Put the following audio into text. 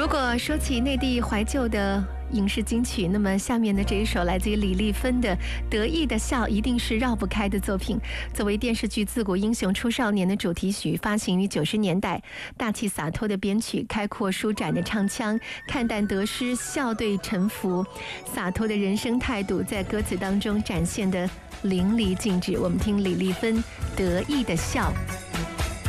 如果说起内地怀旧的影视金曲，那么下面的这一首来自于李丽芬的《得意的笑》一定是绕不开的作品。作为电视剧《自古英雄出少年》的主题曲，发行于90年代，大气洒脱的编曲，开阔舒展的唱腔，看淡得失，笑对沉浮，洒脱的人生态度在歌词当中展现的淋漓尽致。我们听李丽芬《得意的笑》。